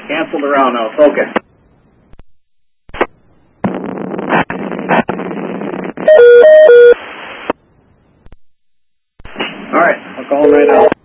Canceled around now. Focus. All right, I'll call him right now.